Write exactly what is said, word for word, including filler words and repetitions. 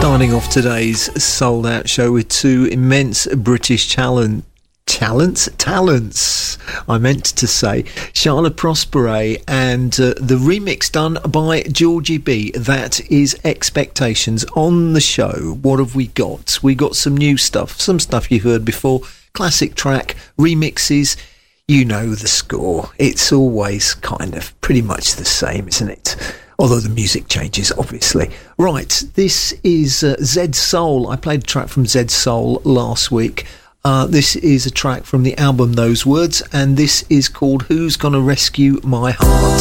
Starting off today's sold out show with two immense British talent talents talents I meant to say Charlotte Prospere and uh, the remix done by Georgie B. That is Expectations. On the show, what have we got? We got some new stuff, some stuff you've heard before, classic track, remixes. You know the score. It's always kind of pretty much the same, isn't it? Although the music changes, obviously. Right, this is uh, Zed Soul. I played a track from Zed Soul last week. Uh, this is a track from the album Those Words, and this is called Who's Gonna Rescue My Heart?